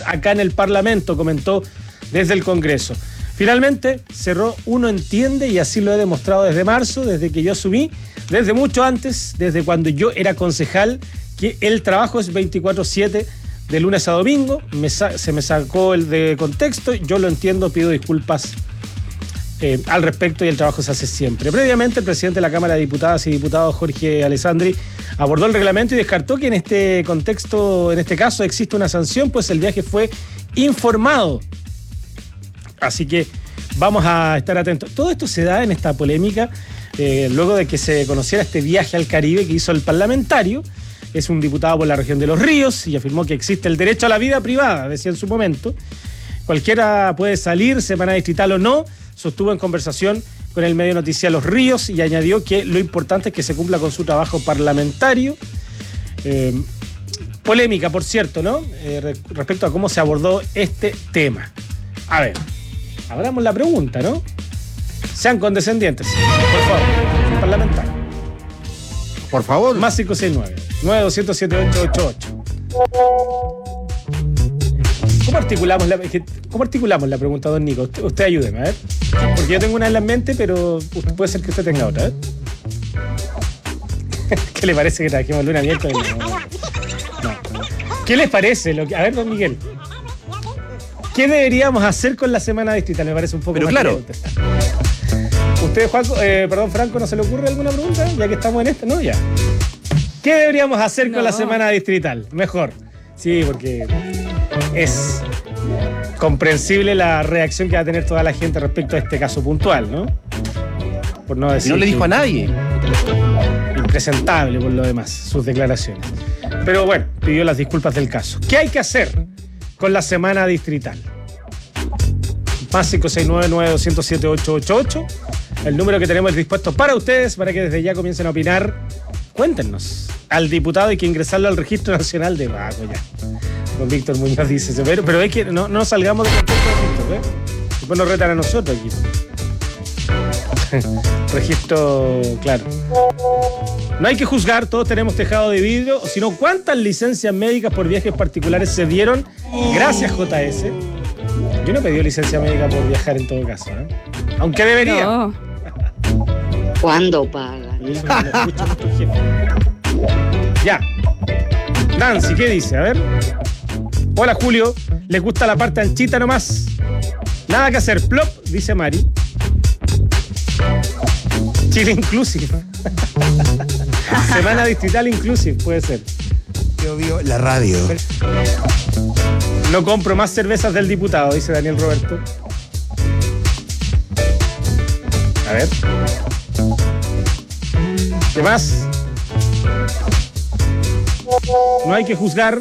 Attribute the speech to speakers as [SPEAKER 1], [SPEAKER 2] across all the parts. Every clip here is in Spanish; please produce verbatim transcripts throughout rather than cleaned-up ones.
[SPEAKER 1] acá en el Parlamento, comentó desde el Congreso. Finalmente cerró Uno Entiende y así lo he demostrado desde marzo, desde que yo asumí, desde mucho antes, desde cuando yo era concejal, que el trabajo es veinticuatro siete de lunes a domingo. Me sa- se me sacó el de contexto, yo lo entiendo, pido disculpas eh, al respecto y el trabajo se hace siempre. Previamente el presidente de la Cámara de Diputadas y Diputados, Jorge Alessandri, abordó el reglamento y descartó que en este contexto, en este caso, existe una sanción, pues el viaje fue informado. Así que vamos a estar atentos. Todo esto se da en esta polémica eh, luego de que se conociera este viaje al Caribe que hizo el parlamentario. Es un diputado por la región de Los Ríos y afirmó que existe el derecho a la vida privada, decía en su momento. Cualquiera puede salir, semana distrital o no. Sostuvo en conversación con el medio noticial Los Ríos y añadió que lo importante es que se cumpla con su trabajo parlamentario. Eh, polémica, por cierto, ¿no? Eh, re- respecto a cómo se abordó este tema. A ver, abramos la pregunta, ¿no? Sean condescendientes, por favor, parlamentario.
[SPEAKER 2] Por favor.
[SPEAKER 1] Más cinco seis nueve, nueve dos cero siete ocho ocho ocho. ¿Cómo articulamos la, ¿Cómo articulamos la pregunta, don Nico? Usted, usted ayúdeme, a ver. Porque yo tengo una en la mente, pero usted, puede ser que usted tenga otra, ¿eh? ¿Qué le parece que trajimos luna miércoles? No, no. ¿Qué les parece? Lo que, a ver, don Miguel. ¿Qué deberíamos hacer con la semana distrital? Me parece un poco
[SPEAKER 2] Pero
[SPEAKER 1] más
[SPEAKER 2] claro.
[SPEAKER 1] ¿Usted, Juanco, eh, perdón, Franco, no se le ocurre alguna pregunta? Ya que estamos en esto, ¿no? Ya. ¿Qué deberíamos hacer
[SPEAKER 3] No.
[SPEAKER 1] con la semana distrital? Mejor. Sí, porque es comprensible la reacción que va a tener toda la gente respecto a este caso puntual, ¿no? Por no
[SPEAKER 2] Y
[SPEAKER 1] decir
[SPEAKER 2] no le dijo
[SPEAKER 1] que-
[SPEAKER 2] a nadie.
[SPEAKER 1] Impresentable por lo demás, sus declaraciones. Pero bueno, pidió las disculpas del caso. ¿Qué hay que hacer con la semana distrital? Más cinco seis nueve, nueve dos cero siete ocho ocho ocho. El número que tenemos dispuesto para ustedes, para que desde ya comiencen a opinar. Cuéntenos. Al diputado hay que ingresarlo al Registro Nacional de Vago ya. Don Víctor Muñoz dice, pero, pero es que no, no salgamos de contexto, Víctor, ¿eh? Después nos retan a nosotros aquí. Registro, claro. No hay que juzgar, todos tenemos tejado de vidrio, o si no, ¿cuántas licencias médicas por viajes particulares se dieron? Gracias, J S. Yo no he pedido licencia médica por viajar en todo caso, ¿eh? Aunque debería.
[SPEAKER 3] No.
[SPEAKER 4] ¿Cuándo pagan?
[SPEAKER 1] Eso no lo escucha nuestro jefe. Ya. Nancy, ¿qué dice? A ver. Hola, Julio. ¿Les gusta la parte anchita nomás? Nada que hacer. Plop, dice Mari. Chile Inclusive. Semana distrital inclusive, puede ser.
[SPEAKER 2] Yo vio la radio.
[SPEAKER 1] No compro más cervezas del diputado, dice Daniel Roberto. A ver. ¿Qué más? No hay que juzgar.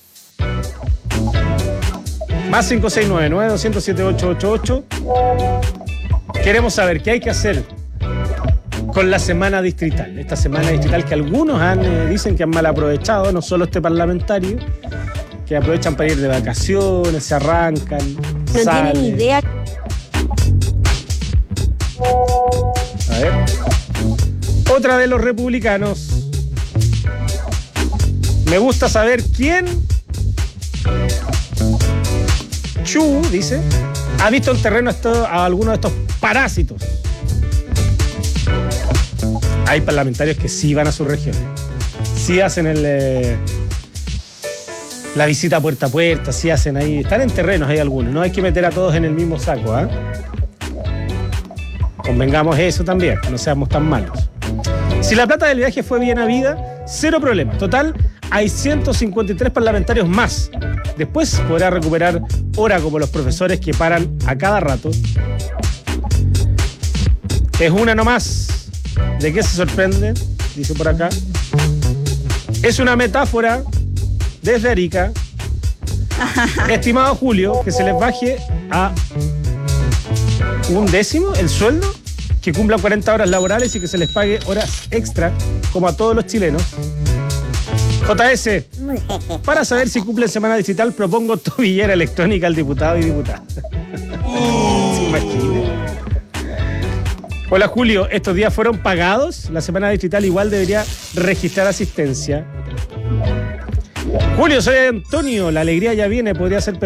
[SPEAKER 1] Más cinco seis nueve, nueve dos cero siete ocho ocho ocho. Queremos saber qué hay que hacer con la semana distrital. Esta semana distrital que algunos han, eh, dicen que han mal aprovechado, no solo este parlamentario, que aprovechan para ir de vacaciones, se arrancan,
[SPEAKER 3] No
[SPEAKER 1] salen.
[SPEAKER 3] tienen idea.
[SPEAKER 1] A ver. Otra de los republicanos. Me gusta saber quién. Chu, dice, ha visto en terreno esto, a algunos de estos parásitos. Hay parlamentarios que sí van a sus regiones. Sí hacen el, eh, la visita puerta a puerta, sí hacen ahí. Están en terrenos, hay algunos. No hay que meter a todos en el mismo saco, ¿ah? Convengamos eso también, no seamos tan malos. Si la plata del viaje fue bien habida, cero problema. Total, hay ciento cincuenta y tres parlamentarios más. Después podrá recuperar hora como los profesores que paran a cada rato. Es una nomás. ¿De qué se sorprende? Dice por acá. Es una metáfora desde Arica. Estimado Julio, que se les baje a un décimo el sueldo, que cumplan cuarenta horas laborales y que se les pague horas extra, como a todos los chilenos. J S, para saber si cumplen semana distrital, propongo tobillera electrónica al diputado y diputada. ¿Se imagina? Hola Julio, ¿estos días fueron pagados? La semana distrital igual debería registrar asistencia. Julio, soy Antonio, la alegría ya viene, podría ser